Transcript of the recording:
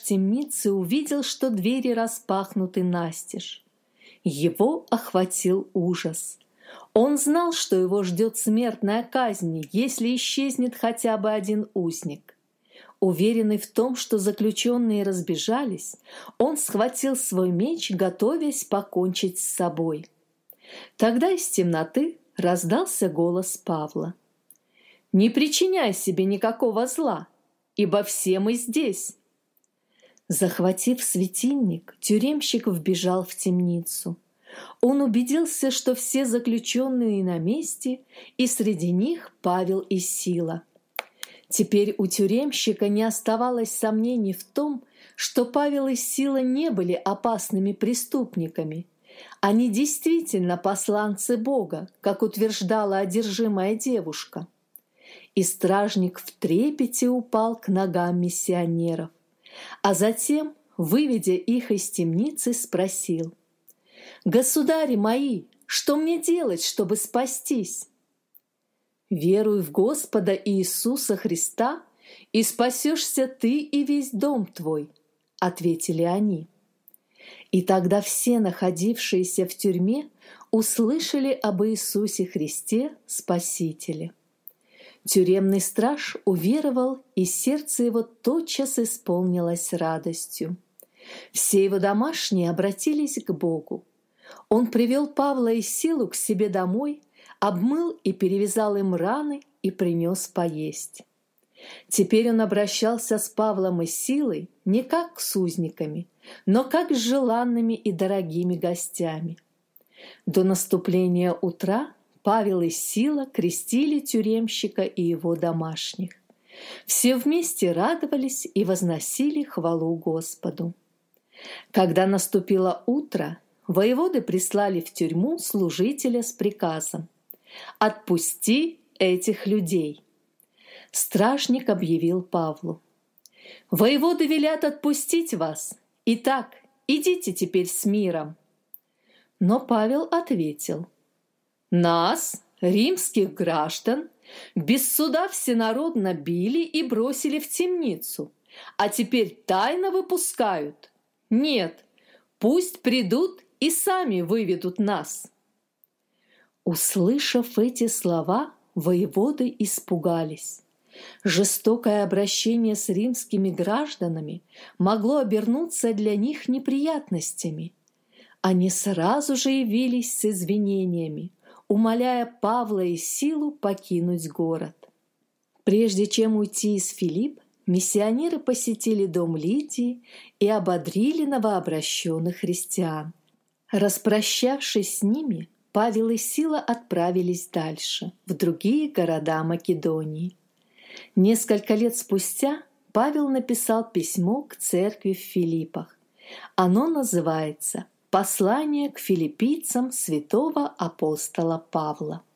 темницы увидел, что двери распахнуты настежь. Его охватил ужас. Он знал, что его ждет смертная казнь, если исчезнет хотя бы один узник. Уверенный в том, что заключенные разбежались, он схватил свой меч, готовясь покончить с собой. Тогда из темноты раздался голос Павла. «Не причиняй себе никакого зла, ибо все мы здесь». Захватив светильник, тюремщик вбежал в темницу. Он убедился, что все заключенные на месте, и среди них Павел и Сила. Теперь у тюремщика не оставалось сомнений в том, что Павел и Сила не были опасными преступниками. Они действительно посланцы Бога, как утверждала одержимая девушка. И стражник в трепете упал к ногам миссионеров, а затем, выведя их из темницы, спросил: «Государи мои, что мне делать, чтобы спастись?» «Веруй в Господа Иисуса Христа, и спасешься ты и весь дом твой», — ответили они. И тогда все находившиеся в тюрьме услышали об Иисусе Христе, Спасителе. Тюремный страж уверовал, и сердце его тотчас исполнилось радостью. Все его домашние обратились к Богу. Он привел Павла и Силу к себе домой, обмыл и перевязал им раны и принес поесть. Теперь он обращался с Павлом и Силой не как с узниками, но как с желанными и дорогими гостями. До наступления утра Павел и Сила крестили тюремщика и его домашних. Все вместе радовались и возносили хвалу Господу. Когда наступило утро, воеводы прислали в тюрьму служителя с приказом: «Отпусти этих людей». Стражник объявил Павлу: «Воеводы велят отпустить вас. Итак, идите теперь с миром». Но Павел ответил: «Нас, римских граждан, без суда всенародно били и бросили в темницу, а теперь тайно выпускают. Нет, пусть придут и сами выведут нас». Услышав эти слова, воеводы испугались. Жестокое обращение с римскими гражданами могло обернуться для них неприятностями. Они сразу же явились с извинениями, умоляя Павла и Силу покинуть город. Прежде чем уйти из Филипп, миссионеры посетили дом Лидии и ободрили новообращенных христиан. Распрощавшись с ними, Павел и Сила отправились дальше, в другие города Македонии. Несколько лет спустя Павел написал письмо к церкви в Филиппах. Оно называется «Послание к филиппийцам святого апостола Павла».